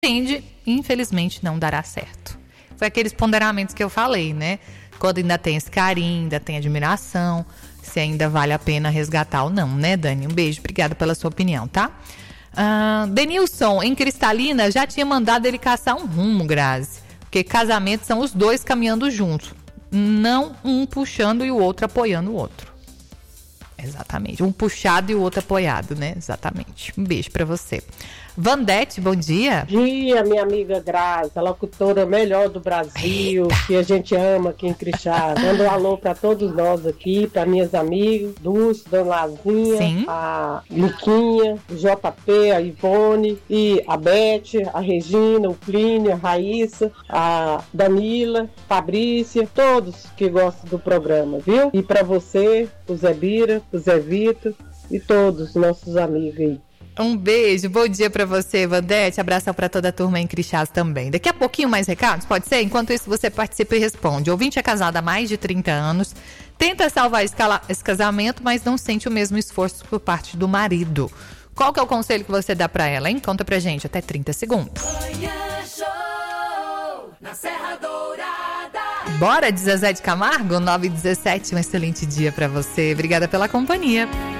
tende, infelizmente, não dará certo. Foi aqueles ponderamentos que eu falei, né? Quando ainda tem esse carinho, ainda tem admiração, se ainda vale a pena resgatar ou não, né, Dani? Um beijo, obrigada pela sua opinião, tá? Denilson, em Cristalina, já tinha mandado ele caçar um rumo, Grazi. Porque casamento são os dois caminhando juntos. Não um puxando e o outro apoiando o outro. Exatamente. Um puxado e o outro apoiado, né? Exatamente. Um beijo pra você. Vandete, bom dia. Bom dia, minha amiga Grazi, a locutora melhor do Brasil, que a gente ama aqui em Crixás. Manda um alô pra todos nós aqui, pra minhas amigas, Dulce, Dona Lazinha, Sim. a Liquinha, o JP, a Ivone, e a Beth, a Regina, o Plínio, a Raíssa, a Danila, Fabrícia, todos que gostam do programa, viu? E pra você, o Zé Bira, o Zé Vitor e todos os nossos amigos aí. Um beijo, bom dia pra você, Vandete. Abração pra toda a turma em Crixás também. Daqui a pouquinho mais recados, pode ser? Enquanto isso, você participa e responde. O ouvinte é casado há mais de 30 anos, tenta salvar esse casamento, mas não sente o mesmo esforço por parte do marido. Qual que é o conselho que você dá pra ela, hein? Conta pra gente, até 30 segundos. Na Serra Dourada. Bora de Zezé de Camargo, 9h17, um excelente dia pra você. Obrigada pela companhia.